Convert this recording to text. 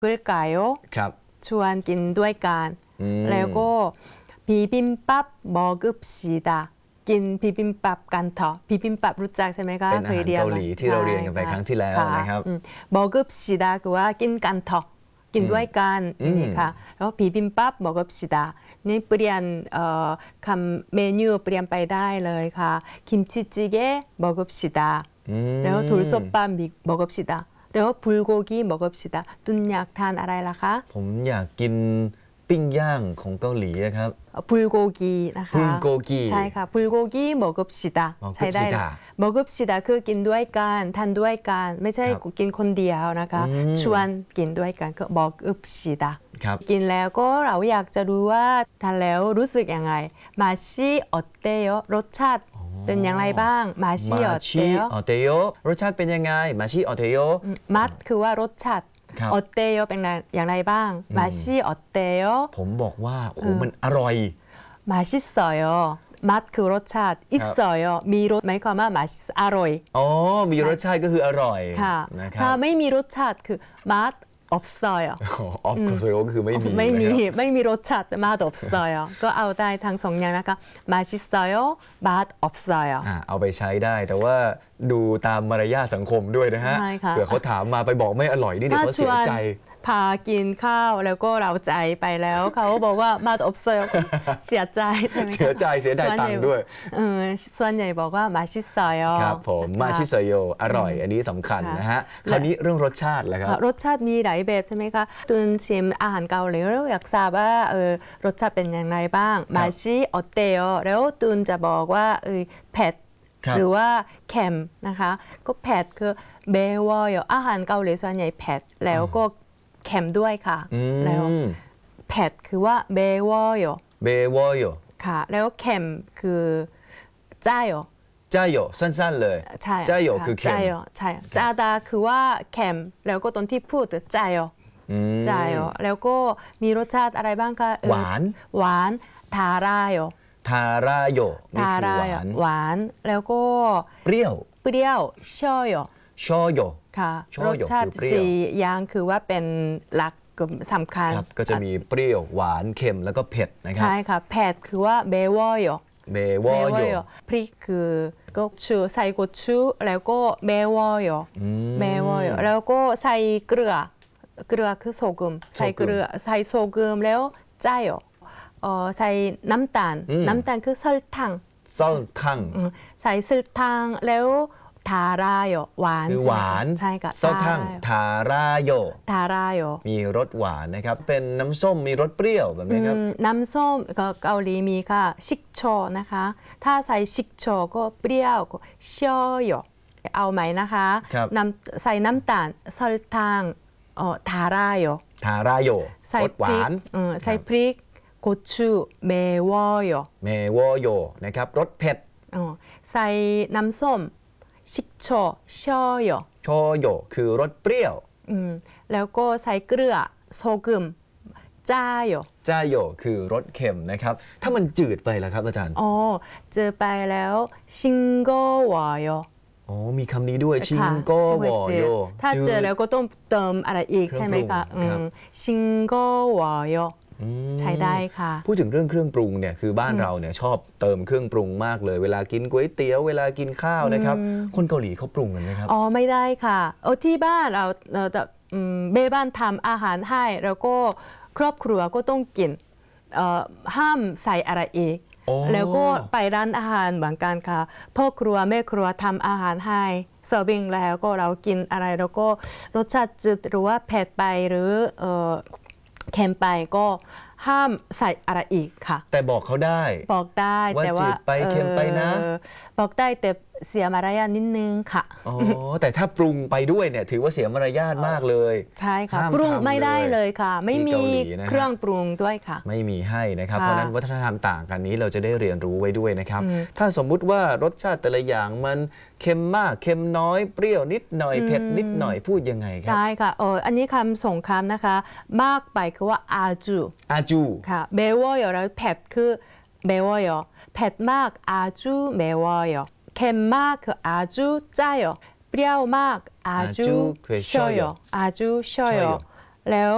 먹을까요? ครับชวนกินด้วยกันแล้วก็비빔밥 먹읍시다กินบิบิมบับกันเถอะบิบิมบับรู้จักใช่ไหมคะเป็นอาหารเกาหลีที่เราเรียนกันไปครั้งที่แล้วนะครับ 먹읍시다คือว่ากินกันเถอะกินด้วยกันนี่ค่ะแล้วบิบิมบับ먹읍시다นี่เปลี่ยนคำเมนูเปลี่ยนไปได้เลยค่ะกิมจิจิเกะ먹읍시다แล้ว돌솥밥 먹읍시다แล้ว불고기 먹읍시다ตุนอยากทานอะไรล่ะคะผมอยากกินปิ้งย่างของเกาหลีนะครับ 불고기นะคะ 불고기 ใช่ค่ะ불고기 먹읍시다ใช้ได้먹읍시다คือกินด้วยกันทานด้วยกันไม่ใช่กินคนเดียวนะคะชวนกินด้วยกันก็먹읍시다กินแล้วก็เราอยากจะรู้ว่าทานแล้วรู้สึกยังไง맛이 어때요รสชาติเป็นอย่างไรบ้าง맛이 어때요 รสชาติเป็นยังไง맛이 어때요 맛คือว่ารสชาติ어때요เป็นอย่างไรบ้าง맛이 어때요 ผมบอกว่าโอ้มันอร่อย 맛있어요 맛คือรสชาติ있어요มีรสหมายความว่าอร่อยอ๋อมีรสชาติก็คืออร่อยค่ะถ้าไม่มีรสชาติคือ맛없어요 없어요ก็คือไม่มีรสชาติ맛없어요ก็เอาได้ทั้งสองอย่างนะคะ맛있어요 맛없어요 เอาไปใช้ได้แต่ว่าดูตามมารยาทสังคมด้วยนะฮะเผื่อเขาถามมาไปบอกไม่อร่อยนี่เดี๋ยวเขาเสียใจพากินข้าวแล้วก็เราใจไปแล้วเขาบอกว่า맛없어요เสียใจเสียดายตังค์ด้วยส่วนใหญ่บอกว่า맛있어요 ครับผม맛있어요อร่อยอันนี้สำคัญนะฮะคราวนี้เรื่องรสชาติแหละครับรสชาติมีหลายแบบใช่ไหมคะตุนชิมอาหารเกาหลีแล้วอยากทราบว่ารสชาติเป็นอย่างไรบ้าง맛이 어때요แล้วตุนจะบอกว่าเผ็ดหรือว่าเค็มนะคะก็เผ็ดคือเบวอยอาหารเกาหลีส่วนใหญ่เผ็ดแล้วก็เค็มด้วยค่ะแล้วเผ็ดคือว่าเบวอยค่ะแล้วเค็มคือจ้ายสั้นๆเลยใช่จ้ายคือเค็มใช่จ้าดาคือว่าเค็มแล้วก็ตอนที่พูดจ้ายแล้วก็มีรสชาติอะไรบ้างคะหวานทาราโยนี่คือหวานแล้วก็เปรี้ยวชอยค่ะรสชาติสี่อย่างคือว่าเป็นหลักสำคัญก็จะมีเปรี้ยวหวานเค็มแล้วก็เผ็ดนะครับใช่ค่ะเผ็ดคือว่าเบวอยพริกคือก็ชูใส่กุชูแล้วก็เบวอยแล้วก็ใส่เกลือคือโซกุมใส่เกลือใส่โซกุมแล้วจ้ายใส่น้ำตาลคือ설탕ใส่설탕แล้วทาราโยหวานคือหวานใช่ค่ะ 설탕ทาราโยมีรสหวานนะครับเป็นน้ำส้มมีรสเปรี้ยวแบบนี้ครับน้ำส้มเกาหลีมีค่ะชิกโชนะคะถ้าใส่ชิกโชก็เปรี้ยวก็ชอยเอาไหมนะคะใส่น้ำตาล설탕ทาราโยใส่พริกใส่พริก고추 매워요 นะครับรสเผ็ดใส่น้ำส้ม식초ชอยคือรสเปรี้ยวแล้วก็ใส่เกลือโซกุมจ้ายคือรสเค็มนะครับถ้ามันจืดไปล่ะครับอาจารย์จืดไปแล้วชิงโกวอยมีคำนี้ด้วยชิงโกวอยถ้าเจอแล้วก็ต้องเติมอะไรอีกใช่ไหมคะชิงโกวอยใช้ได้ค่ะพูดถึงเรื่องเครื่องปรุงเนี่ยคือบ้านเราเนี่ยชอบเติมเครื่องปรุงมากเลยเวลากินก๋วยเตี๋ยวเวลากินข้าวนะครับคนเกาหลีเขาปรุงกันไหมครับไม่ได้ค่ะที่บ้านเราจะแม่บ้านทำอาหารให้แล้วก็ครอบครัวก็ต้องกินห้ามใส่อะไรอีกแล้วก็ไปร้านอาหารเหมือนกันค่ะพ่อครัวแม่ครัวทำอาหารให้เสิร์ฟวิ่งแล้วก็เรากินอะไรแล้วก็รสชาติจืดหรือว่าเผ็ดไปหรือเค็มไปก็ห้ามใส่อะไรอีกค่ะแต่บอกเขาได้แต่ว่าจืดไปเค็มไปนะบอกได้แต่เสียมารยาทนิดนึงค่ะแต่ถ้าปรุงไปด้วยเนี่ยถือว่าเสียมารยาทมากเลยใช่ค่ะปรุงไม่ได้เลยค่ะไม่มีเครื่องปรุงด้วยค่ะไม่มีให้นะครับเพราะนั้นวัฒนธรรมต่างกันนี้เราจะได้เรียนรู้ไว้ด้วยนะครับถ้าสมมุติว่ารสชาติแต่ละอย่างมันเค็มมากเค็มน้อยเปรี้ยวนิดหน่อยเผ็ดนิดหน่อยพูดยังไงครับได้ค่ะอันนี้คำส่งคำนะคะมากไปคือว่าอาจูค่ะเบวอยแล้วเผ็ดคือเบวอยเผ็ดมากอาจูเบวอยเค็มมากคืออาจูจ้ายเปรี้ยวมากอาจูชอยแล้ว